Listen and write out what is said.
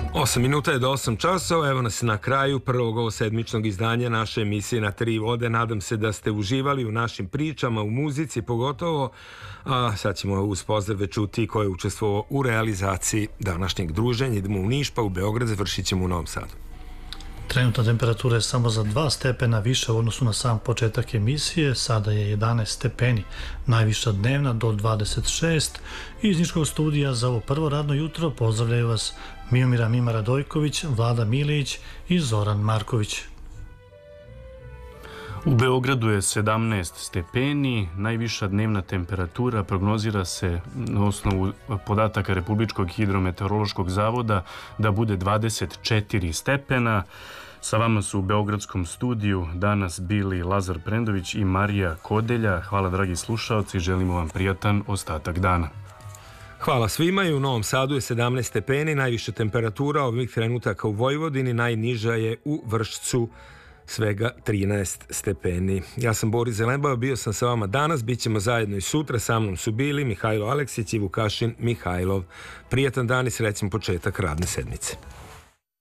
8 minuta je do 8 časova, evo nas na kraju prvog ovo sedmičnog izdanja naše emisije Na tri vode. Nadam se da ste uživali u našim pričama, u muzici pogotovo, a sad ćemo uz pozdrave čuti ko je učestvovao u realizaciji današnjeg druženja. Idemo u Niš, pa u Beograd, završit ćemo u Novom Sadu. Trenutna temperatura je samo za 2 stepena više u odnosu na sam početak emisije, sada je 11 stepeni, najviša dnevna do 26. Iz Niškog studija za ovo prvo radno jutro pozdravljaju vas Miomira Mima Radojković, Vlada Milić i Zoran Marković. U Beogradu je 17 stepeni, najviša dnevna temperatura prognozira se na osnovu podataka Republičkog hidrometeorološkog zavoda da bude 24 stepena. Sa vama su u Beogradskom studiju danas bili Lazar Prendović i Marija Kodelja. Hvala dragi slušaoci, želimo vam prijatan ostatak dana. Hvala svima i u Novom Sadu je 17 stepeni, najviša temperatura ovih trenutaka u Vojvodini, najniža je u Vršcu, svega 13 stepeni. Ja sam Boris Zelenbao, bio sam sa vama danas, bit ćemo zajedno i sutra, sa mnom su bili Mihajlo Aleksić i Vukašin Mihajlov. Prijatan dan i srećan početak radne sedmice.